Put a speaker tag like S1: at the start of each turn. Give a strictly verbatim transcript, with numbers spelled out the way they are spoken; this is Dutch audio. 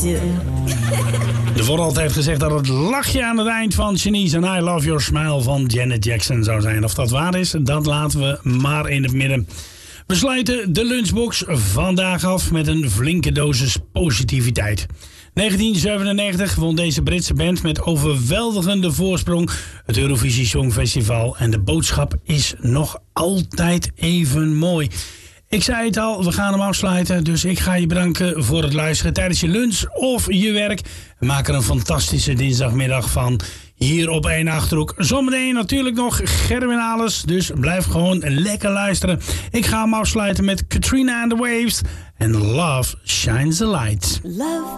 S1: do.
S2: Er wordt altijd gezegd dat het lachje aan het eind van Shanice en I Love Your Smile van Janet Jackson zou zijn. Of dat waar is, dat laten we maar in het midden. We sluiten de lunchbox vandaag af met een flinke dosis positiviteit. negentien zevenennegentig won deze Britse band met overweldigende voorsprong het Eurovisie Songfestival. En de boodschap is nog altijd even mooi. Ik zei het al, we gaan hem afsluiten. Dus ik ga je bedanken voor het luisteren tijdens je lunch of je werk. Maak er een fantastische dinsdagmiddag van. Hier op één Achterhoek. Zometeen natuurlijk nog Gerwin Alles. Dus blijf gewoon lekker luisteren. Ik ga hem afsluiten met Katrina and the Waves. En Love Shines a Light.
S1: Love